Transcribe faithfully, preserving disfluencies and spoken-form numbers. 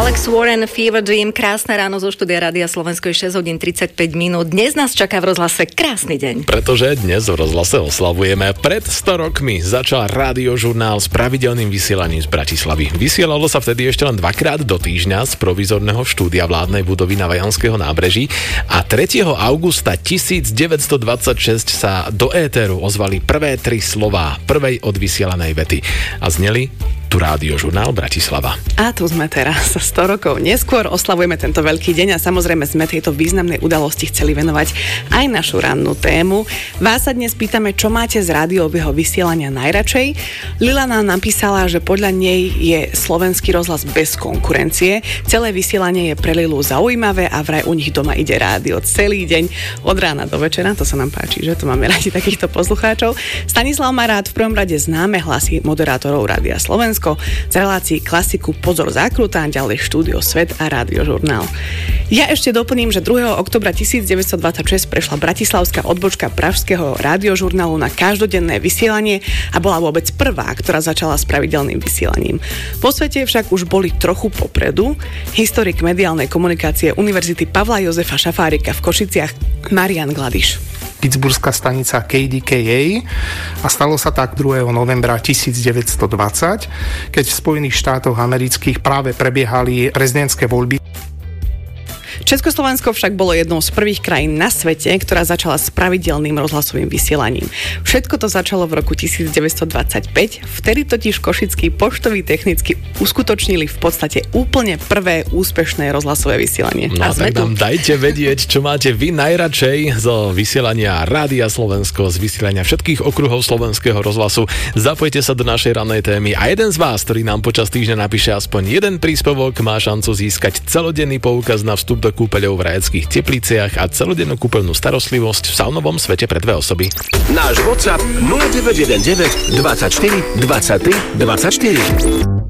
Alex Warren, Fever Dream, krásne ráno zo štúdia Rádia Slovensko, je šesť hodín tridsaťpäť minút. Dnes nás čaká v rozhlase krásny deň. Pretože dnes v rozhlase oslavujeme. Pred sto rokmi začal rádiožurnál s pravidelným vysielaním z Bratislavy. Vysielalo sa vtedy ešte len dvakrát do týždňa z provizorného štúdia vládnej budovy na Vajanského nábreží a tretieho augusta devätnásťstodvadsaťšesť sa do éteru ozvali prvé tri slová prvej odvysielanej vety a zneli tu rádiožurnál Bratislava. A tu sme teraz, sto rokov neskôr oslavujeme tento veľký deň a samozrejme sme tejto významnej udalosti chceli venovať aj našu rannú tému. Vás sa dnes pýtame, čo máte z rádiového vysielania najradšej. Lila nám napísala, že podľa nej je slovenský rozhlas bez konkurencie. Celé vysielanie je pre Lilu zaujímavé a vraj u nich doma ide rádio celý deň od rána do večera. To sa nám páči, že to máme radi takýchto poslucháčov. Stanislav má rád v prvom rade známe hlasy moderátorov Rádia Slovensko, z relácií klasiku Pozor zákruta, ďalej štúdio Svet a rádiožurnál. Ja ešte doplním, že druhého októbra devätnásťstodvadsaťšesť prešla bratislavská odbočka pražského rádiožurnálu na každodenné vysielanie a bola vôbec prvá, ktorá začala s pravidelným vysielaním. Po svete však už boli trochu popredu. Historik mediálnej komunikácie Univerzity Pavla Jozefa Šafárika v Košiciach Marian Gladiš. Pittsburghská stanica K D K A a stalo sa tak druhého novembra devätnásťstodvadsať, keď v Spojených štátoch amerických práve prebiehali prezidentské voľby. Československo však bolo jednou z prvých krajín na svete, ktorá začala s pravidelným rozhlasovým vysielaním. Všetko to začalo v roku devätnásťstodvadsaťpäť, vtedy totiž košickí poštoví technicky uskutočnili v podstate úplne prvé úspešné rozhlasové vysielanie. No a tak nám dajte vedieť, čo máte vy najradšej zo vysielania Rádia Slovensko, z vysielania všetkých okruhov slovenského rozhlasu. Zapojte sa do našej rannej témy a jeden z vás, ktorý nám počas týždňa napíše aspoň jeden príspevok, má šancu získať celodenný poukaz na vstup do kúpeľov v Rajeckých Tepliciach a celodennú kúpeľnú starostlivosť v saunovom svete pre dve osoby. Náš WhatsApp nula deväť jeden deväť dvadsaťštyri dvadsaťtri dvadsaťštyri.